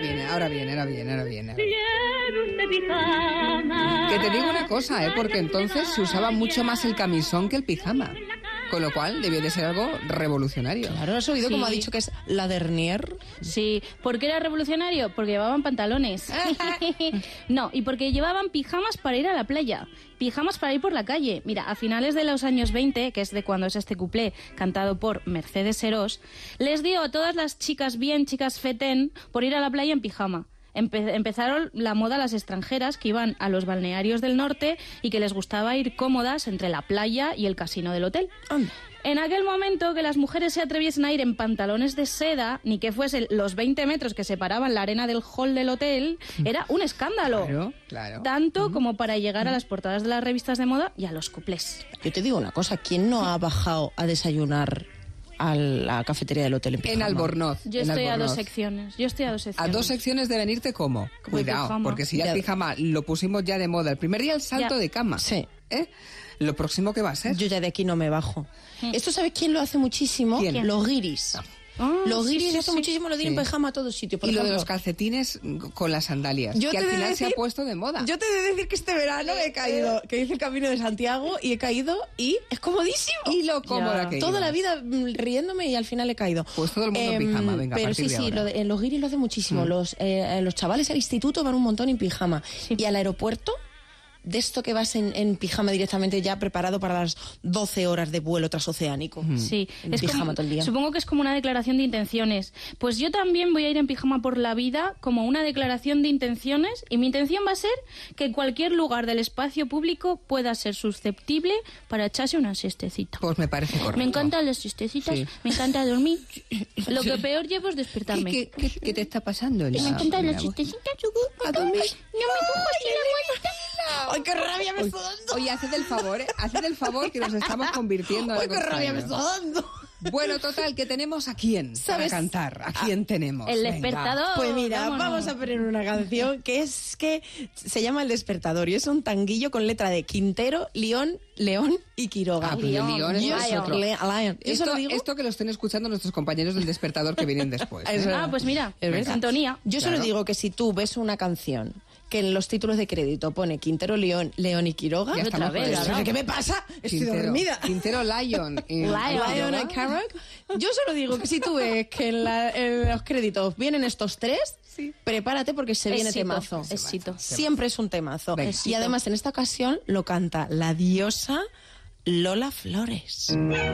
viene. Que te digo una cosa, porque entonces se usaba mucho más el camisón que el pijama. Con lo cual debió de ser algo revolucionario. Claro, has oído como ha dicho que es la dernier. Sí, ¿por qué era revolucionario? Porque llevaban pantalones. No, y porque llevaban pijamas para ir a la playa, pijamas para ir por la calle. Mira, a finales de los años 20, que es de cuando es este cuplé, cantado por Mercedes Serós, les dio a todas las chicas fetén por ir a la playa en pijama. Empezaron la moda las extranjeras que iban a los balnearios del norte y que les gustaba ir cómodas entre la playa y el casino del hotel. En aquel momento que las mujeres se atreviesen a ir en pantalones de seda, ni que fuesen los 20 metros que separaban la arena del hall del hotel, era un escándalo. Claro. Tanto como para llegar a las portadas de las revistas de moda y a los cuplés. Yo te digo una cosa, ¿quién no ha bajado a desayunar a la cafetería del hotel en pijama? En Albornoz. Yo estoy a 2 secciones. ¿A 2 secciones de venirte cómo? Cuidado, porque si ya el pijama lo pusimos ya de moda. El primer día el salto de cama. Sí. ¿Lo próximo qué va a ser? Yo ya de aquí no me bajo. ¿Esto sabes quién lo hace muchísimo? ¿Quién? Los guiris. Los guiris hacen muchísimo lo de ir en pijama a todos sitios. Y lo de los calcetines con las sandalias, que al final se ha puesto de moda. Yo te he de decir que este verano he caído, que hice el Camino de Santiago y he caído y es comodísimo. Y lo cómoda que toda la vida riéndome y al final he caído. Pues todo el mundo en pijama, venga. Pero sí, los guiris lo hacen muchísimo. Los chavales al instituto van un montón en pijama. Sí. Y al aeropuerto, de esto que vas en pijama directamente ya preparado para las 12 horas de vuelo transoceánico. Sí, es pijama todo el día. Supongo que es como una declaración de intenciones. Pues yo también voy a ir en pijama por la vida como una declaración de intenciones, y mi intención va a ser que cualquier lugar del espacio público pueda ser susceptible para echarse una siestecita. Pues me parece correcto. Me encantan las siestecitas, me encanta dormir. Lo que peor llevo es despertarme. ¿Qué te está pasando? Me encantan las siestecitas. ¿A dormir? No me cojo así la guarita. ¡Ay, qué rabia me está dando! Oye, haced el favor que nos estamos convirtiendo en algo extraño. ¡Ay, qué rabia me está dando! Bueno, total, que tenemos a quién para cantar. ¿A quién tenemos? El despertador. Pues mira, vamos a poner una canción que se llama El Despertador y es un tanguillo con letra de Quintero, León y Quiroga. Ah, pero León es otro. Esto que lo estén escuchando nuestros compañeros del Despertador que vienen después. Pues mira, sintonía. Yo solo digo que si tú ves una canción que en los títulos de crédito pone Quintero, León y Quiroga, otra vez, ¿qué me pasa? Estoy dormida. Quintero, Lion y Carrock. Yo solo digo que si tú ves que en los créditos vienen estos tres, prepárate porque se viene temazo. Siempre es un temazo. Y además en esta ocasión lo canta la diosa Lola Flores.